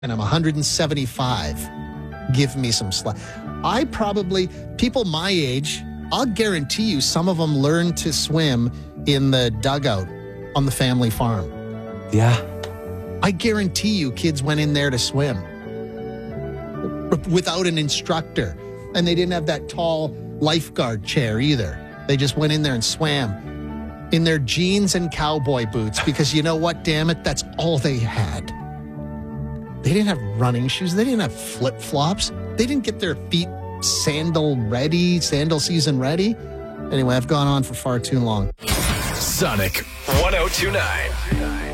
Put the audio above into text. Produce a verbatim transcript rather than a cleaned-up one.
and I'm one hundred seventy-five. Give me some slack. I probably, people my age, I'll guarantee you some of them learned to swim in the dugout on the family farm. Yeah. I guarantee you kids went in there to swim without an instructor. And they didn't have that tall lifeguard chair either. They just went in there and swam in their jeans and cowboy boots because you know what, damn it, that's all they had. They didn't have running shoes. They didn't have flip-flops. They didn't get their feet sandal ready, sandal season ready. Anyway, I've gone on for far too long. Sonic one oh two nine.